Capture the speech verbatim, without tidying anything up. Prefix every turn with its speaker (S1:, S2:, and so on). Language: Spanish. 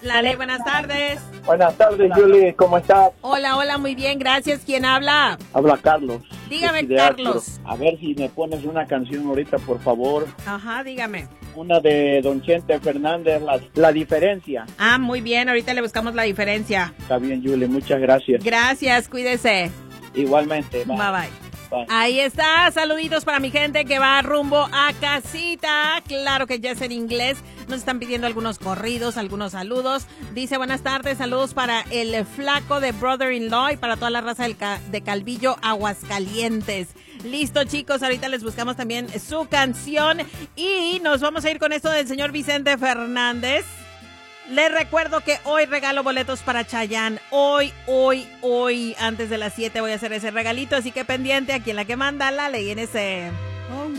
S1: La ley, buenas tardes.
S2: Buenas tardes, Julie, ¿cómo estás?
S1: Hola, hola, muy bien, gracias. ¿Quién habla?
S2: Habla Carlos.
S1: Dígame,
S2: de
S1: Carlos.
S2: Astro. A ver si me pones una canción ahorita, por favor.
S1: Ajá, dígame.
S2: Una de Don Chente Fernández, la, la diferencia.
S1: Ah, muy bien, ahorita le buscamos la diferencia.
S2: Está bien, Julie, muchas gracias.
S1: Gracias, cuídese.
S2: Igualmente.
S1: Bye, bye.
S2: bye. Bye.
S1: Ahí está, saluditos para mi gente que va rumbo a casita. Claro que ya es en inglés. Nos están pidiendo algunos corridos, algunos saludos. Dice, buenas tardes, saludos para el flaco de Brother-in-Law y para toda la raza del ca- de Calvillo, Aguascalientes. Listo, chicos, ahorita les buscamos también su canción y nos vamos a ir con esto del señor Vicente Fernández. Les recuerdo que hoy regalo boletos para Chayanne. Hoy, hoy, hoy, antes de las siete voy a hacer ese regalito, así que pendiente aquí en La Que Manda, la ley en ese...